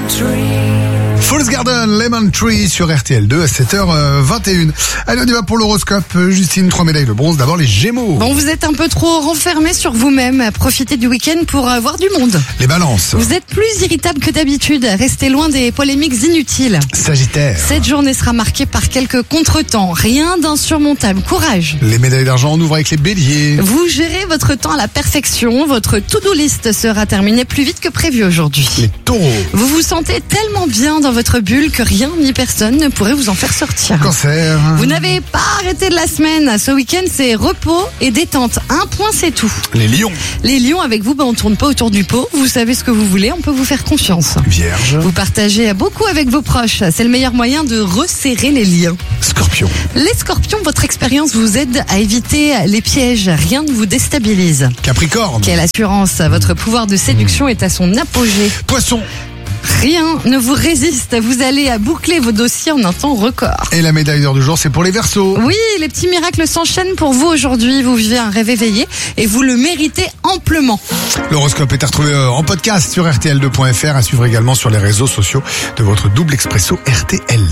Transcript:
Falls Garden, Lemon Tree sur RTL2 à 7h21. Allez, on y va pour l'horoscope. Justine, 3 médailles de bronze. D'abord les Gémeaux. Bon, vous êtes un peu trop renfermé sur vous-même. Profitez du week-end pour voir du monde. Les Balances. Vous êtes plus irritable que d'habitude. Restez loin des polémiques inutiles. Sagittaire. Cette journée sera marquée par quelques contretemps. Rien d'insurmontable. Courage. Les médailles d'argent, on ouvre avec les Béliers. Vous gérez votre temps à la perfection. Votre to-do list sera terminée plus vite que prévu aujourd'hui. Les Taureaux. Vous vous sentez tellement bien dans votre bulle que rien ni personne ne pourrait vous en faire sortir. Cancer. Vous n'avez pas arrêté de la semaine. Ce week-end, c'est repos et détente. Un point, c'est tout. Les Lions. Les lions, avec vous, on tourne pas autour du pot. Vous savez ce que vous voulez, on peut vous faire confiance. Vierge. Vous partagez beaucoup avec vos proches. C'est le meilleur moyen de resserrer les liens. Scorpion. Les scorpions, votre expérience vous aide à éviter les pièges. Rien ne vous déstabilise. Capricorne. Quelle assurance. Votre pouvoir de séduction est à son apogée. Poisson. Rien ne vous résiste. Vous allez boucler vos dossiers en un temps record. Et la médaille d'or du jour, c'est pour les Verseaux. Oui, les petits miracles s'enchaînent pour vous aujourd'hui. Vous vivez un rêve éveillé et vous le méritez amplement. L'horoscope est à retrouver en podcast sur RTL2.fr, à suivre également sur les réseaux sociaux de votre double expresso RTL.